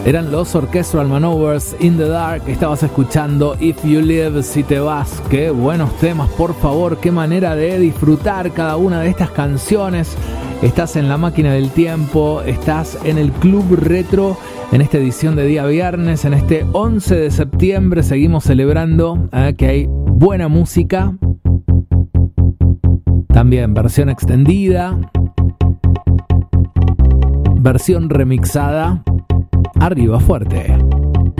Eran los Orchestral Maneuvers, In the Dark. Estabas escuchando If You Live, Si Te Vas. Qué buenos temas, por favor. Qué manera de disfrutar cada una de estas canciones. Estás en la máquina del tiempo. Estás en el Club Retro. En esta edición de día viernes, en este 11 de septiembre, seguimos celebrando que hay buena música. También versión extendida. Versión remixada. Arriba fuerte.